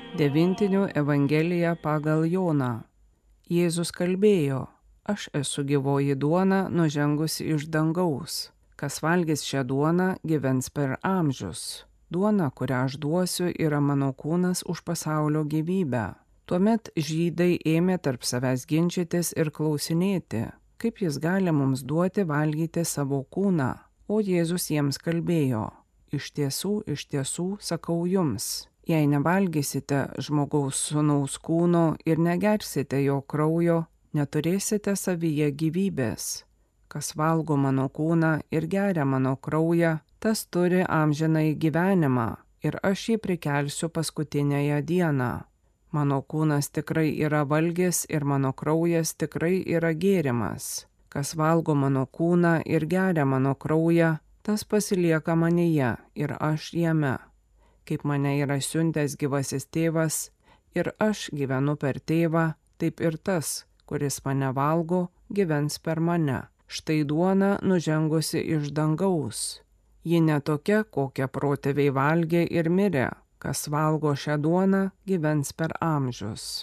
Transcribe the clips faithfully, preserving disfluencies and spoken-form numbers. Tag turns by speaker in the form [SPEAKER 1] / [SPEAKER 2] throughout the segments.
[SPEAKER 1] Devintinių Evangelija pagal Joną. Jėzus kalbėjo: Aš esu gyvoji duona nužengusi iš dangaus. Kas valgys šią duoną, gyvens per amžius. Duona, kurią aš duosiu, yra mano kūnas už pasaulio gyvybę. Tuomet žydai ėmė tarp savęs ginčytis ir klausinėti, kaip jis gali mums duoti valgyti savo kūną. O Jėzus jiems kalbėjo: Iš tiesų, iš tiesų, sakau jums, jei nevalgysite žmogaus sūnaus kūno ir negersite jo kraujo, neturėsite savyje gyvybės. Kas valgo mano kūną ir geria mano kraują, tas turi amžinąjį gyvenimą, ir aš jį prikelsiu paskutinėje dieną. Mano kūnas tikrai yra valgis ir mano kraujas tikrai yra gėrimas. Kas valgo mano kūną ir geria mano kraują, tas pasilieka manyje ir aš jame. Kaip mane yra siuntęs gyvasis tėvas ir aš gyvenu per tėvą, taip ir tas, kuris mane valgo, gyvens per mane. Štai duona nužengusi iš dangaus. Ji ne tokia, kokią protėviai valgė ir mirė. Kas valgo šią duoną, gyvens per amžius.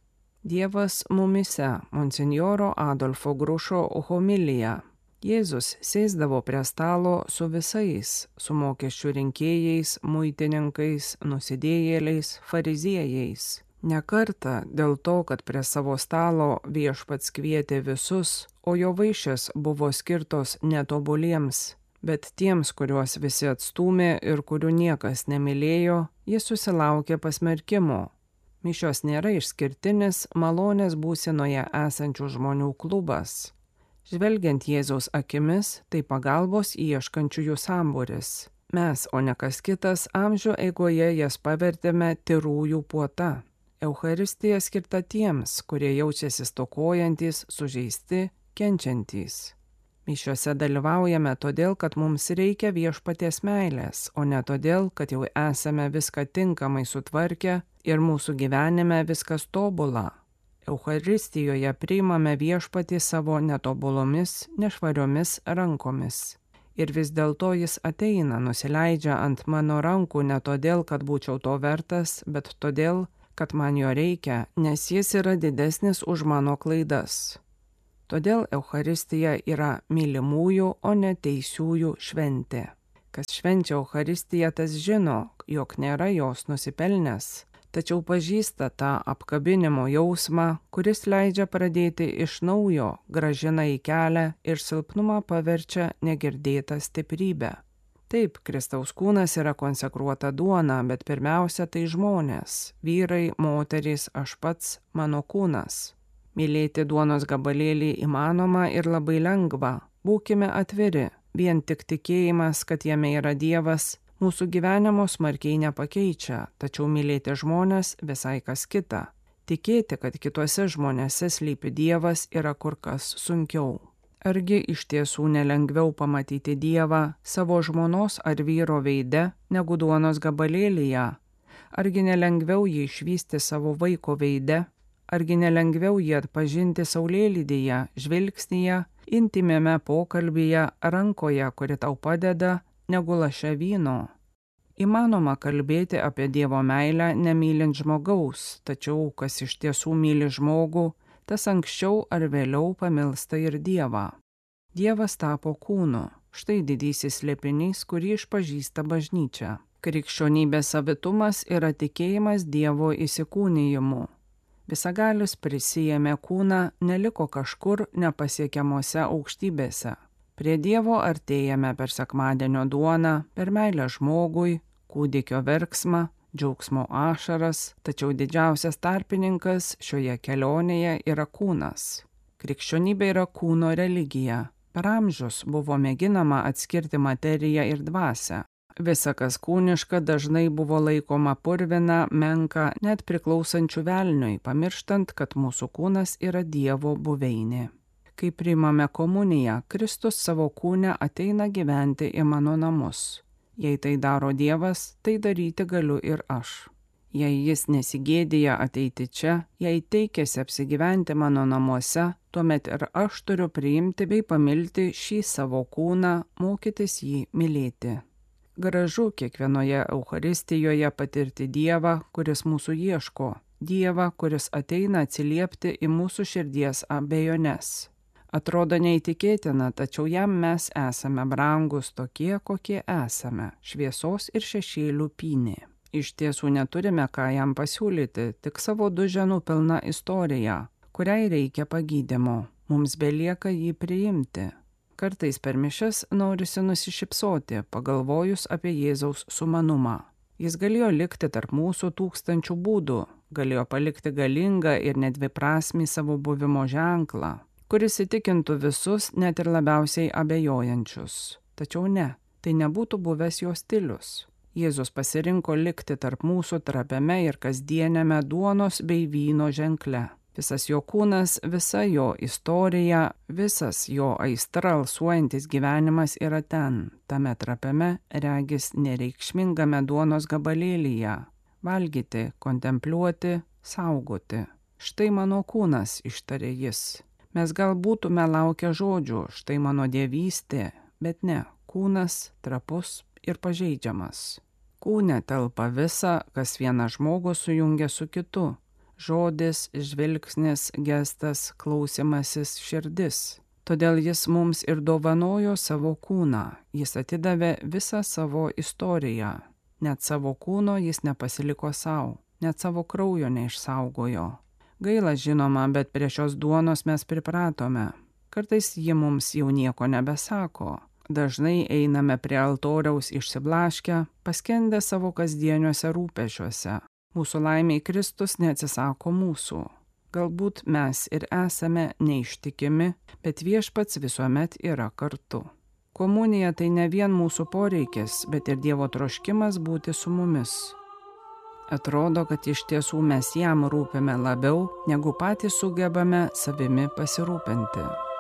[SPEAKER 1] Dievas mumyse. Monsinjoro Adolfo Grušo homilija. Jėzus sėsdavo prie stalo su visais, su mokesčių rinkėjais, muitininkais, nusidėjėliais, fariziejais. Ne kartą dėl to, kad prie savo stalo Viešpats kvietė visus, o jo vaišės buvo skirtos netobuliems, bet tiems, kuriuos visi atstūmė ir kurių niekas nemylėjo, jis susilaukė pasmerkimo. Mišios nėra išskirtinis malonės būsenoje esančių žmonių klubas. Žvelgiant Jėzaus akimis, tai pagalbos ieškančiųjų sambūris. Mes, o ne kas kitas, amžių eigoje jas pavertėme tyrųjų puota. Eucharistija skirta tiems, kurie jaučiasi stokojantys, sužeisti, kenčiantys. Mišiuose dalyvaujame todėl, kad mums reikia Viešpaties meilės, o ne todėl, kad jau esame viską tinkamai sutvarkę ir mūsų gyvenime viskas tobula. Eucharistijoje priimame Viešpatį savo netobulomis, nešvariomis rankomis. Ir vis dėlto jis ateina, nusileidžia ant mano rankų ne todėl, kad būčiau to vertas, bet todėl, kad man jo reikia, nes jis yra didesnis už mano klaidas. Todėl Eucharistija yra mylimųjų, o ne teisiųjų šventė. Kas švenčia Eucharistiją, tas žino, jog nėra jos nusipelnęs, tačiau pažįsta tą apkabinimo jausmą, kuris leidžia pradėti iš naujo, grąžina į kelią ir silpnumą paverčia negirdėtą stiprybę. Taip, Kristaus kūnas yra konsekruota duona, bet pirmiausia tai žmonės, vyrai, moterys, aš pats, mano kūnas. Mylėti duonos gabalėlį įmanoma ir labai lengva. Būkime atviri, vien tik tikėjimas, kad jame yra Dievas, mūsų gyvenimo smarkiai nepakeičia, tačiau mylėti žmonės visai kas kita. Tikėti, kad kituose žmonėse slypi Dievas, yra kur kas sunkiau. Argi iš tiesų nelengviau pamatyti Dievą savo žmonos ar vyro veide negu duonos gabalėlyje? Argi nelengviau jį išvysti savo vaiko veide? Argi nelengviau jį atpažinti saulėlydyje, žvilgsnyje, intymiame pokalbyje, rankoje, kuri tau padeda, negu laše vyno? Įmanoma kalbėti apie Dievo meilę nemylint žmogaus, tačiau kas iš tiesų myli žmogų, tas anksčiau ar vėliau pamilsta ir Dievą. Dievas tapo kūnu, štai didysis slėpinys, kurį išpažįsta bažnyčia. Krikščionybės savitumas yra tikėjimas Dievo įsikūnijimu. Visagalis prisijėmė kūną, neliko kažkur nepasiekiamose aukštybėse. Prie Dievo artėjame per sekmadienio duoną, per meilę žmogui, kūdikio verksmą, džiaugsmo ašaras, tačiau didžiausias tarpininkas šioje kelionėje yra kūnas. Krikščionybė yra kūno religija. Per amžius buvo mėginama atskirti materiją ir dvasią. Visa, kas kūniška, dažnai buvo laikoma purvina, menka, net priklausančių velniui, pamirštant, kad mūsų kūnas yra Dievo buveinė. Kai priimame komuniją, Kristus savo kūne ateina gyventi į mano namus. Jei tai daro Dievas, tai daryti galiu ir aš. Jei jis nesigėdija ateiti čia, jei teikėsi apsigyventi mano namuose, tuomet ir aš turiu priimti bei pamilti šį savo kūną, mokytis jį mylėti. Gražu kiekvienoje Eucharistijoje patirti Dievą, kuris mūsų ieško, Dievą, kuris ateina atsiliepti į mūsų širdies abejones. Atrodo neįtikėtina, tačiau jam mes esame brangus tokie, kokie esame, šviesos ir šešėlių pynė. Iš tiesų neturime ką jam pasiūlyti, tik savo duženų pilną istoriją, kuriai reikia pagydymo. Mums belieka jį priimti. Kartais per mišias norisi nusišypsoti, pagalvojus apie Jėzaus sumanumą. Jis galėjo likti tarp mūsų tūkstančių būdų, galėjo palikti galingą ir nedviprasmį savo buvimo ženklą, kuris įtikintų visus, net ir labiausiai abejojančius. Tačiau ne, tai nebūtų buvęs jo stilius. Jėzus pasirinko likti tarp mūsų trapiame ir kasdieniame duonos bei vyno ženkle. Visas jo kūnas, visa jo istorija, visas jo aistra alsuojantis gyvenimas yra ten, tame trapiame, regis nereikšmingame duonos gabalėlyje. Valgyti, kontempliuoti, saugoti. Štai mano kūnas, ištarė jis. Mes gal būtume laukę žodžių, štai mano dievystė, bet ne, kūnas trapus ir pažeidžiamas. Kūne telpa visa, kas vieną žmogų sujungia su kitu. Žodis, žvilgsnis, gestas, klausimasis, širdis. Todėl jis mums ir dovanojo savo kūną, jis atidavė visą savo istoriją. Net savo kūno jis nepasiliko savo, net savo kraujo neišsaugojo. Gaila žinoma, bet prie šios duonos mes pripratome. Kartais ji mums jau nieko nebesako. Dažnai einame prie altoriaus išsiblaškę, paskendę savo kasdieniuose rūpešiuose. Mūsų laimiai Kristus neatsisako mūsų. Galbūt mes ir esame neištikimi, bet viešpats visuomet yra kartu. Komunija tai ne vien mūsų poreikis, bet ir Dievo troškimas būti su mumis. Atrodo, kad iš tiesų mes jam rūpime labiau, negu patys sugebame savimi pasirūpinti.